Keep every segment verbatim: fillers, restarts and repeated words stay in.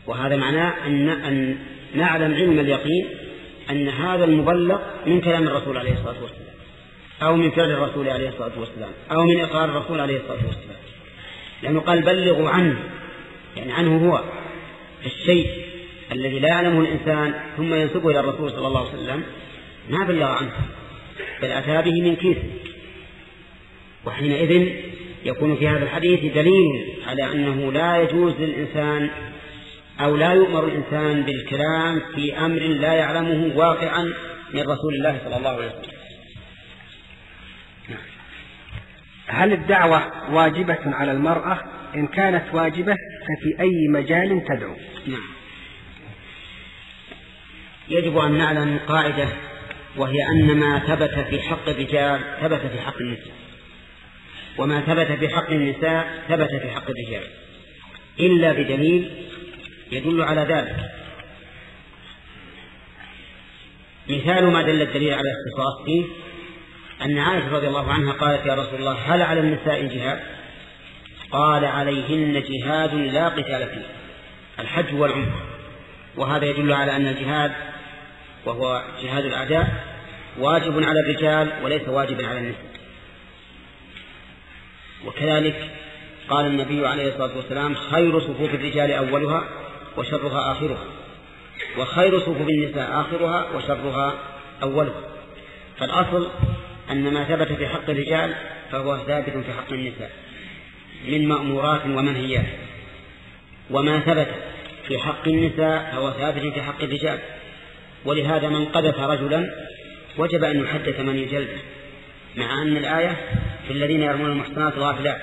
وهذا معناه أن, أن نعلم علم اليقين أن هذا المبلغ من كلام الرسول عليه الصلاة والسلام، أو من فعل الرسول عليه الصلاة والسلام، أو من إقرار الرسول عليه الصلاة والسلام، لأنه قال بلغوا عنه، يعني عنه هو الشيء الذي لا يعلمه الإنسان ثم ينسبه إلى الرسول صلى الله عليه وسلم، ما بلغ عنه بل أتى به من كيسه. وحينئذ يكون في هذا الحديث دليل على أنه لا يجوز للإنسان أو لا يؤمر الإنسان بالكلام في أمر لا يعلمه واقعا من رسول الله صلى الله عليه وسلم. هل الدعوة واجبة على المرأة؟ إن كانت واجبة ففي أي مجال تدعو؟ نعم، يجب أن نعلم قاعدة، وهي أن ما ثبت في حق الرجال ثبت في حق النساء، وما ثبت في حق النساء ثبت في حق الرجال، إلا بدليل يدل على ذلك. مثال ما دل الدليل على اختصاص فيه أن عائشة رضي الله عنها قالت: يا رسول الله، هل على النساء جهاد؟ قال: عليهن جهاد لا قتال فيه، الحج والعمرة. وهذا يدل على أن الجهاد وهو جهاد الأعداء واجب على الرجال وليس واجبا على النساء. وكذلك قال النبي عليه الصلاة والسلام: خير صفوف الرجال أولها وشرها آخرها، وخير صفوف النساء آخرها وشرها أولها. فالأصل أن ما ثبت في حق الرجال فهو ثابت في حق النساء من مأمورات ومنهيات، وما ثبت في حق النساء فهو ثابت في حق الرجال. ولهذا من قذف رجلا وجب أن يحد ثمانية جلدة، مع أن الآية في الذين يرمون المحصنات الغافلات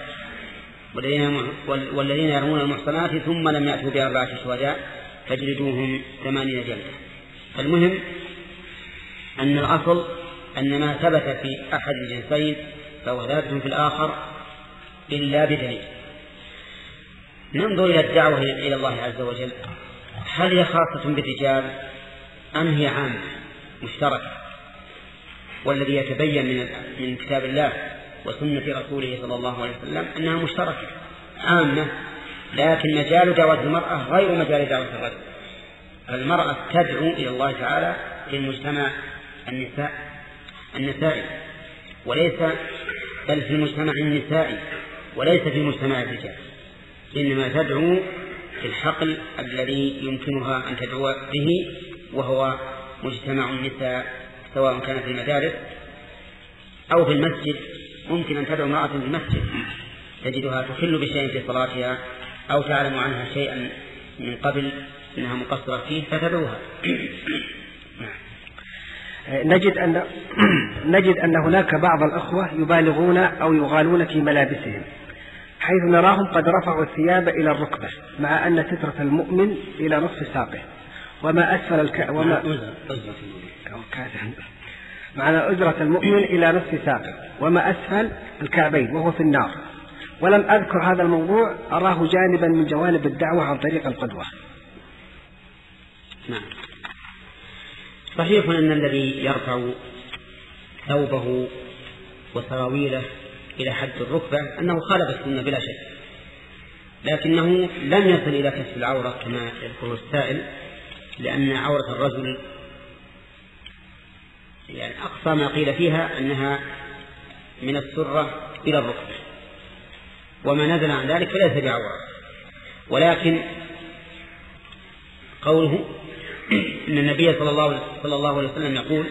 والذين يرمون المحصنات ثم لم يأتوا بأربعة شهداء فاجلدوهم ثمانين جلدة. فالمهم أن الأصل أن ما ثبت في أحد الجنسين فهو ثابت في الآخر إلا بدليل. ننظر إلى الدعوة إلى الله عز وجل، هل هي خاصة بالرجال أم هي عامة مشتركة؟ والذي يتبين من من كتاب الله وسنة رسوله صلى الله عليه وسلم أنها مشتركة عامة، لكن مجال دعوة المرأة غير مجال دعوة الرجل. المرأة تدعو إلى الله تعالى في المجتمع النساء النسائي وليس بل في المجتمع النسائي وليس في مجتمع الرجال، إنما تدعو في الحقل الذي يمكنها أن تدعو به، وهو مجتمع النساء، سواء كان في المدارس أو في المسجد. ممكن أن تدعو امرأة في المسجد تجدها تخل بشيء في صلاتها أو تعلم عنها شيئا من قبل أنها مقصرة فيه فتدعوها. نجد أن نجد أن هناك بعض الأخوة يبالغون أو يغالون في ملابسهم، حيث نراهم قد رفعوا الثياب إلى الركبة، مع أن سترة المؤمن إلى نصف ساقه، وما أسفل الك... وما معنى أجرة المؤمن إلى نصف ساقه وما أسفل الكعبين وهو في النار. ولم أذكر هذا الموضوع، أراه جانبا من جوانب الدعوة عن طريق القدوة. نعم، صحيح أن الذي يرفع ثوبه وسراويله إلى حد الركبة أنه خالف السنة بلا شك، لكنه لم يصل إلى كشف العورة كما يذكر السائل، لأن عورة الرجل يعني أقصى ما قيل فيها أنها من السرة إلى الركبة، وما نزل عن ذلك فليس بعورة. ولكن قوله إن النبي صلى الله صلى الله عليه وسلم يقول: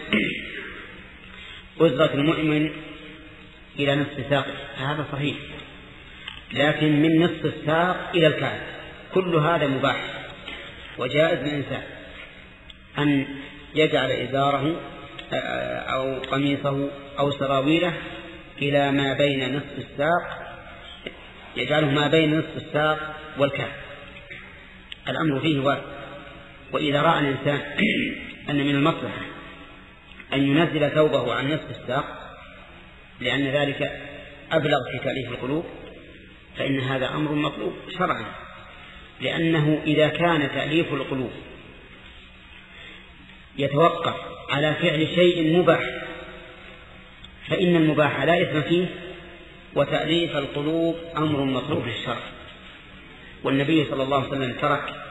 أزرة المؤمن إلى نصف ساق، هذا صحيح، لكن من نصف الساق إلى الكعب كل هذا مباح وجائز للإنسان أن يجعل إزاره أو قميصه أو سراويله إلى ما بين نصف الساق، يجعله ما بين نصف الساق والكعب، الأمر فيه واسع. وإذا رأى الإنسان أن من المصلحة أن ينزل ثوبه عن نصف الساق لأن ذلك أبلغ في تأليف القلوب، فإن هذا أمر مطلوب شرعا، لأنه إذا كان تأليف القلوب يتوقف على فعل شيء مباح فإن المباح لا إثم فيه، وتأليف القلوب أمر مطلوب في الشرع. والنبي صلى الله عليه وسلم ترك